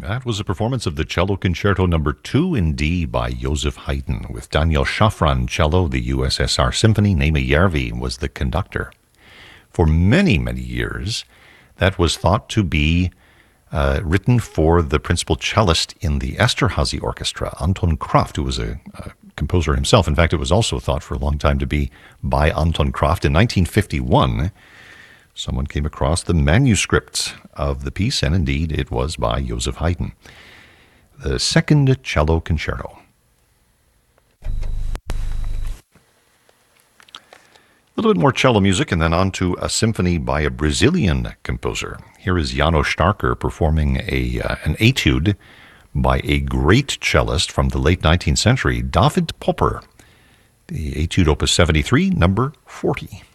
That was a performance of the Cello Concerto No. 2 in D by Joseph Haydn, with Daniel Shafran cello, the USSR Symphony. Naima Järvi was the conductor. For many, many years, that was thought to be written for the principal cellist in the Esterhazy Orchestra, Anton Kraft, who was a composer himself. In fact, it was also thought for a long time to be by Anton Kraft. In 1951, someone came across the manuscript of the piece, and indeed it was by Joseph Haydn. The Second Cello Concerto. A little bit more cello music, and then on to a symphony by a Brazilian composer. Here is János Starker performing an etude by a great cellist from the late 19th century, David Popper. The Etude Opus 73, number 40.